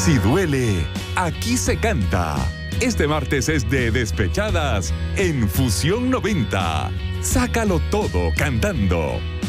Si duele, aquí se canta. Este martes es de Despechadas en Fusión 90. Sácalo todo cantando.